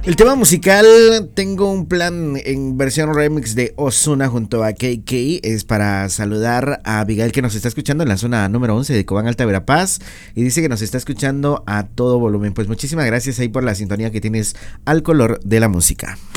El tema musical, tengo un plan en versión remix de Ozuna junto a KK. Es para saludar a Abigail, que nos está escuchando en la zona número 11 de Cobán, Alta Verapaz, y dice que nos está escuchando a todo volumen. Pues muchísimas gracias ahí por la sintonía que tienes al color de la música.